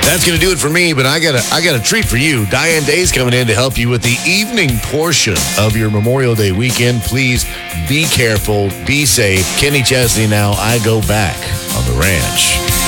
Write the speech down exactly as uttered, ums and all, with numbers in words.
That's going to do it for me, but I got a, I got a treat for you. Diane Day's coming in to help you with the evening portion of your Memorial Day weekend. Please be careful, be safe. Kenny Chesney now, I go back on the ranch.